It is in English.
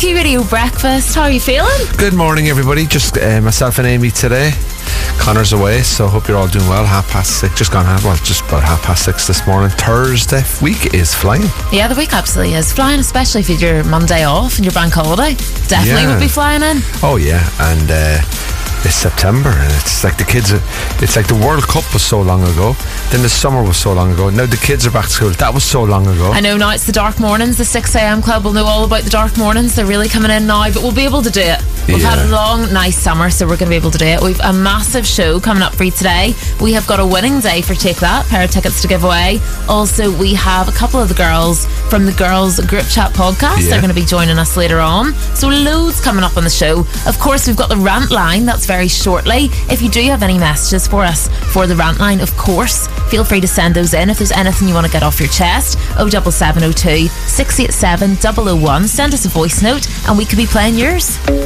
Key Radio Breakfast. How are you feeling? Good morning, everybody. Just myself and Amy today. Connor's away, so hope you're all doing well. 6:30, just about 6:30 this morning. Thursday week is flying. Yeah, the week absolutely is flying, especially if you're Monday off and your bank holiday. Definitely would be flying in. Oh yeah, and it's September, and it's like it's like the World Cup was so long ago, then the summer was so long ago, now the kids are back to school. That was so long ago. I know, now it's the dark mornings. The 6am club will know all about the dark mornings. They're really coming in now, but we'll be able to do it. We've had a long, nice summer, so we're going to be able to do it. We've a massive show coming up for you today. We have got a winning day for Take That, pair of tickets to give away. Also, we have a couple of the girls from the Girls Group Chat podcast. They're going to be joining us later on. So loads coming up on the show. Of course, we've got the rant line. That's very shortly. If you do have any messages for us for the rant line, of course, feel free to send those in. If there's anything you want to get off your chest, 07702 687 001. Send us a voice note and we could be playing yours.